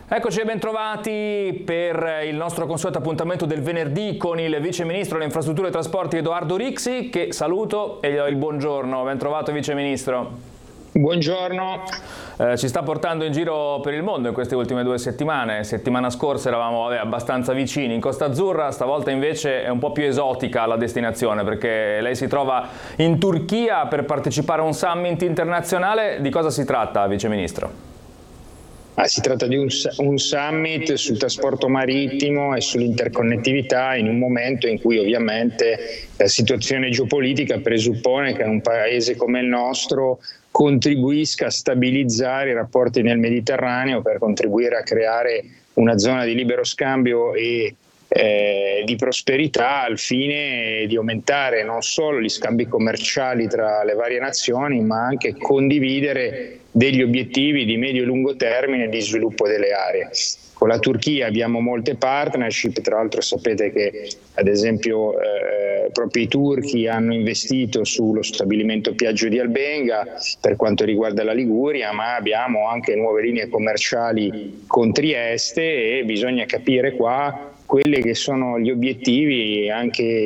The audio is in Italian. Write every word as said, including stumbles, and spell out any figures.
Eccoci e bentrovati per il nostro consueto appuntamento del venerdì con il Vice Ministro delle Infrastrutture e Trasporti Edoardo Rixi, che saluto e gli do il buongiorno. Ben trovato Vice Ministro. Buongiorno. Eh, ci sta portando in giro per il mondo in queste ultime due settimane. Settimana scorsa eravamo vabbè, abbastanza vicini in Costa Azzurra, stavolta invece è un po' più esotica la destinazione perché lei si trova in Turchia per partecipare a un summit internazionale. Di cosa si tratta, Vice Ministro? Ah, si tratta di un, un summit sul trasporto marittimo e sull'interconnettività in un momento in cui ovviamente la situazione geopolitica presuppone che un paese come il nostro contribuisca a stabilizzare i rapporti nel Mediterraneo per contribuire a creare una zona di libero scambio e eh, di prosperità al fine di aumentare non solo gli scambi commerciali tra le varie nazioni, ma anche condividere degli obiettivi di medio e lungo termine di sviluppo delle aree. Con la Turchia abbiamo molte partnership, tra l'altro sapete che ad esempio eh, proprio i turchi hanno investito sullo stabilimento Piaggio di Albenga per quanto riguarda la Liguria, ma abbiamo anche nuove linee commerciali con Trieste e bisogna capire qua quelli che sono gli obiettivi anche